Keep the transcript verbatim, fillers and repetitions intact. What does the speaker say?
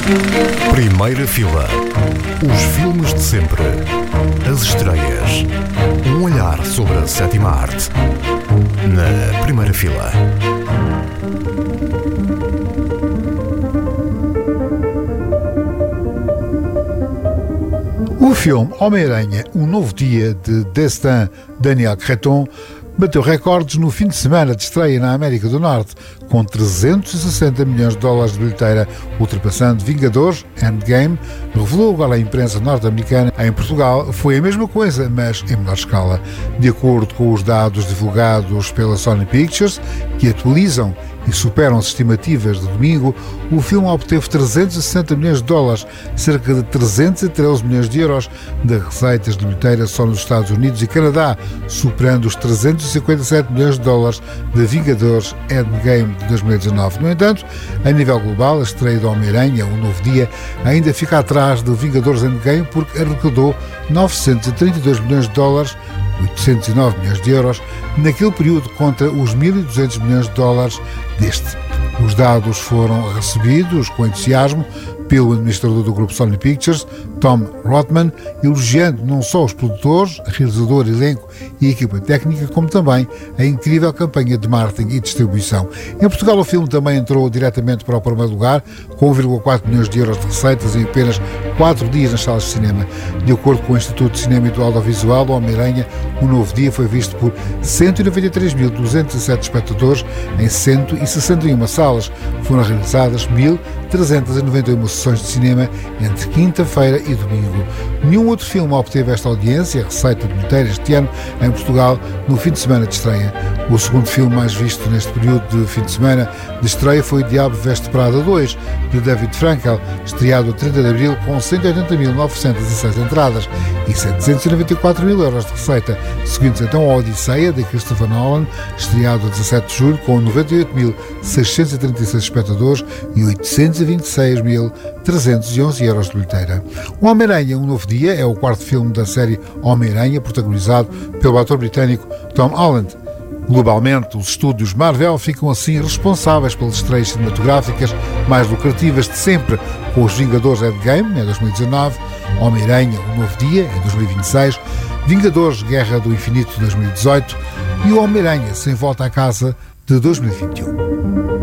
Primeira fila. Os filmes de sempre. As estreias. Um olhar sobre a sétima arte. Na primeira fila. O filme Homem-Aranha, Um Novo Dia, de Destin Daniel Cretton, bateu recordes no fim de semana de estreia na América do Norte, com trezentos e sessenta milhões de dólares de bilheteira, ultrapassando Vingadores Endgame, revelou agora a imprensa norte-americana. Em Portugal foi a mesma coisa, mas em menor escala. De acordo com os dados divulgados pela Sony Pictures, que atualizam e superam as estimativas de domingo, o filme obteve trezentos e sessenta milhões de dólares, cerca de trezentos e treze milhões de euros de receitas de bilheteira só nos Estados Unidos e Canadá, superando os trezentos e cinquenta e sete milhões de dólares de Vingadores Endgame de dois mil e dezanove. No entanto, a nível global, a estreia de Homem-Aranha, Um Novo Dia, ainda fica atrás de Vingadores Endgame porque arrecadou novecentos e trinta e dois milhões de dólares, oitocentos e nove milhões de euros, naquele período contra os mil e duzentos milhões de dólares deste. Os dados foram recebidos com entusiasmo pelo administrador do grupo Sony Pictures, Tom Rothman, elogiando não só os produtores, realizador, elenco e equipa técnica, como também a incrível campanha de marketing e distribuição. Em Portugal, o filme também entrou diretamente para o primeiro lugar, com um vírgula quatro milhões de euros de receitas em apenas quatro dias nas salas de cinema. De acordo com o Instituto de Cinema e do Audiovisual, o Homem-Aranha, Um Novo Dia, foi visto por cento e noventa e três mil duzentos e sete espectadores em cento e sessenta e uma salas. Foram realizadas mil trezentos e noventa e uma sessões de cinema entre quinta-feira e domingo. Nenhum outro filme obteve esta audiência, a receita de bilheteira este ano, em Portugal, no fim de semana de estreia. O segundo filme mais visto neste período de fim de semana de estreia foi O Diabo Veste Prada dois, de David Frankel, estreado a trinta de abril com cento e oitenta mil novecentos e seis entradas e setecentos e noventa e quatro mil euros de receita. Seguindo-se então a Odisseia, de Christopher Nolan, estreado a dezassete de julho com noventa e oito mil seiscentos e trinta e seis espectadores e oitocentos e vinte e seis mil trezentos e onze euros de bilheteira. O Homem-Aranha, Um Novo Dia, é o quarto filme da série Homem-Aranha, protagonizado pelo ator britânico Tom Holland. Globalmente, os estúdios Marvel ficam assim responsáveis pelas estreias cinematográficas mais lucrativas de sempre, com os Vingadores Endgame, em dois mil e dezanove, Homem-Aranha, Um Novo Dia, em dois mil e vinte e seis, Vingadores Guerra do Infinito, de dois mil e dezoito, e o Homem-Aranha Sem Volta à Casa, de dois mil e vinte e um.